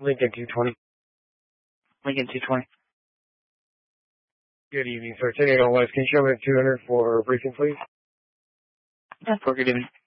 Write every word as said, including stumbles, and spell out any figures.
Lincoln two twenty. Lincoln two twenty. Good evening, sir. ten eight on West. Can you show me at two hundred for briefing, please? Yeah, for good evening.